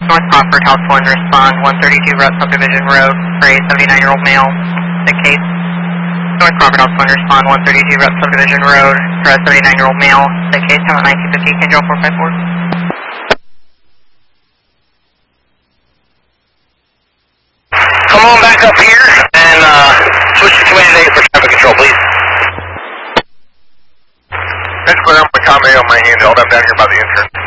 North Crawford, House 1, respond 132 Rut Subdivision Road for a 79-year-old male. The case. North Crawford, House 1, respond 132 Rut Subdivision Road for a 79-year-old male. The case, time at 1950, Kendall 454. Come on back up here and switch to command 8 for traffic control, please. That's clear. I'm going to comment on my handheld. I'm down here by the entrance.